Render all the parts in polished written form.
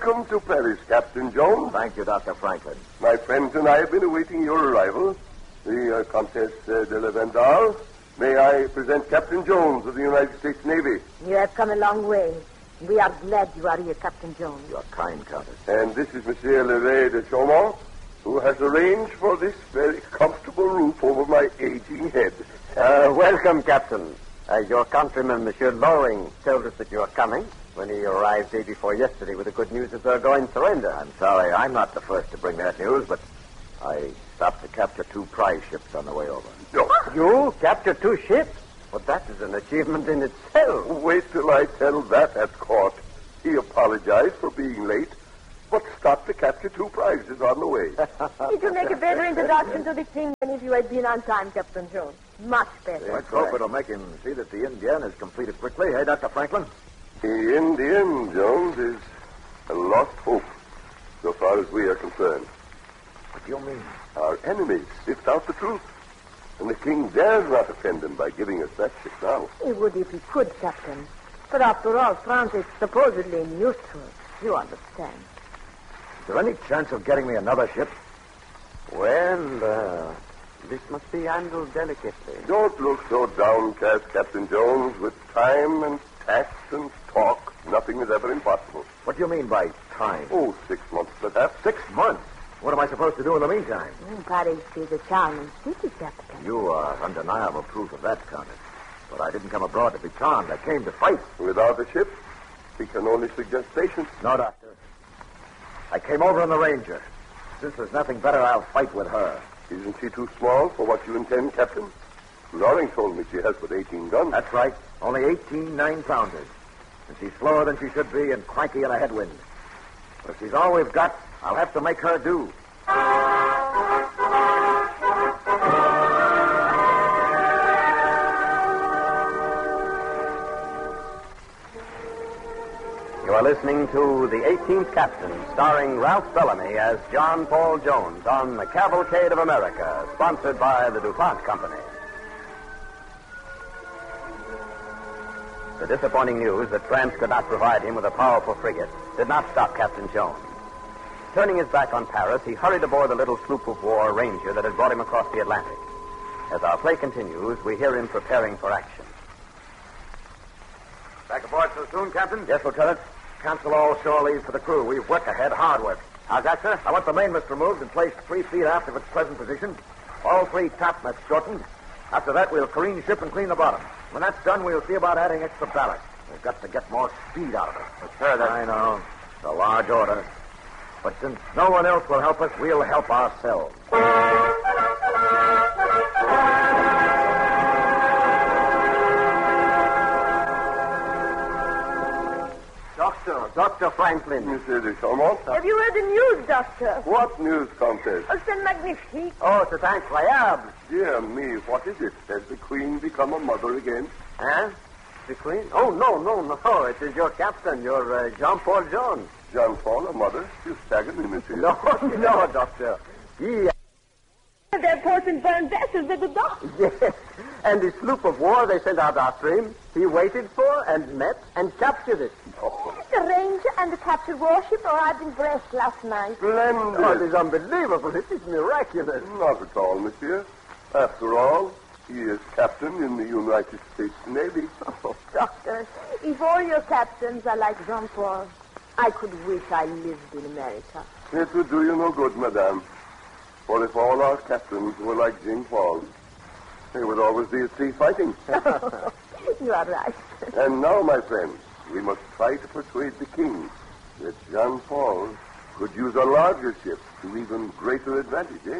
Welcome to Paris, Captain Jones. Thank you, Dr. Franklin. My friends and I have been awaiting your arrival. The Comtesse de la Vendale. May I present Captain Jones of the United States Navy. You have come a long way. We are glad you are here, Captain Jones. You're kind, Countess. And this is Monsieur Leray de Chaumont, who has arranged for this very comfortable roof over my aging head. Welcome, Captain. Your countryman, Monsieur Loring, told us that you are coming when he arrived day before yesterday with the good news that they're going to surrender. I'm sorry, I'm not the first to bring that news, but I stopped to capture 2 prize ships on the way over. No. You captured 2 ships? Well, that is an achievement in itself. Wait till I tell that at court. He apologized for being late, but stopped to capture 2 prizes on the way. Did you make a better introduction to the king than if you had been on time, Captain Jones? Much better. Let's hope it'll make him see that the Indian is completed quickly. Hey, Dr. Franklin? The Indian, Jones, is a lost hope, so far as we are concerned. What do you mean? Our enemies sift out the truth, and the king dares not offend them by giving us that ship now. He would if he could, Captain. But after all, France is supposedly neutral. You understand. Is there any chance of getting me another ship? Well, this must be handled delicately. Don't look so downcast, Captain Jones. With time and tact and talk, nothing is ever impossible. What do you mean by time? Oh, 6 months, perhaps. 6 months? What am I supposed to do in the meantime? Paris is a charming city, Captain. You are undeniable proof of that, Countess. But I didn't come abroad to be charmed. I came to fight. Without a ship, we can only suggest patience. No, Doctor. I came over in the Ranger. Since there's nothing better, I'll fight with her. Isn't she too small for what you intend, Captain? Loring told me she has but 18 guns. That's right. Only 18 9-pounders. And she's slower than she should be and cranky in a headwind. But if she's all we've got, I'll have to make her do. You are listening to The 18th Captain, starring Ralph Bellamy as John Paul Jones on The Cavalcade of America, sponsored by the DuPont Company. The disappointing news that France could not provide him with a powerful frigate did not stop Captain Jones. Turning his back on Paris, he hurried aboard the little sloop of war Ranger that had brought him across the Atlantic. As our play continues, we hear him preparing for action. Back aboard so soon, Captain? Yes, Lieutenant. Cancel all shore leave for the crew. We've work ahead, hard work. How's that, sir? I want the mainmast removed and placed 3 feet aft of its present position. All 3 topmasts shortened. After that, we'll careen ship and clean the bottom. When that's done, we'll see about adding extra ballast. We've got to get more speed out of it. Well, sir, that's... I know. It's a large order. But since no one else will help us, we'll help ourselves. Dr. Franklin. Monsieur de Chaumont. Have you heard the news, Doctor? What news, Comtesse? Oh, c'est magnifique. Oh, c'est incroyable. Dear me, what is it? Has the Queen become a mother again? Huh? The Queen? Oh, no. It is your captain, your Jean-Paul Jones. Jean-Paul, a mother? You stagger me, monsieur. No, Doctor. He... They're porting burned vessels at the dock. Yes. And the sloop of war they sent out upstream, he waited for and met and captured it. The Ranger and the captured warship arrived in Brest last night. Splendid. Oh, it is unbelievable. It is miraculous. Not at all, monsieur. After all, he is captain in the United States Navy. Oh, Doctor, if all your captains are like Jean-Paul, I could wish I lived in America. It would do you no good, madame. For if all our captains were like Jean-Paul, there would always be at sea fighting. You are right. And now, my friends, we must try to persuade the king that Jean-Paul could use a larger ship to even greater advantage, eh?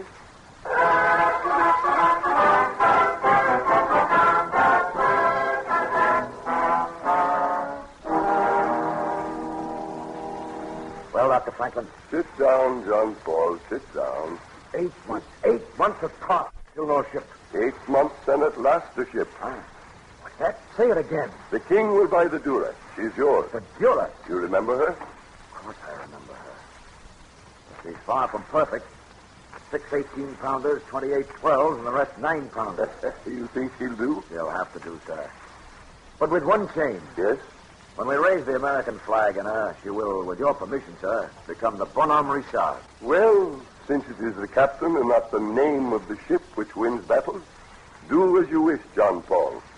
Well, Dr. Franklin. Sit down, Jean-Paul, sit down. 8 months. 8 months of talk. Still no ship. 8 months and at last a ship. What's that? Say it again. The king will buy the Duras. She's yours. The Duras. You remember her? Of course I remember her. But she's far from perfect. 6 18-pounders, 28 12s, and the rest 9-pounders. You think she'll do? She'll have to do, sir. But with one change. Yes? When we raise the American flag in her, she will, with your permission, sir, become the Bonhomme Richard. Well, since it is the captain and not the name of the ship which wins battles, do as you wish, John Paul.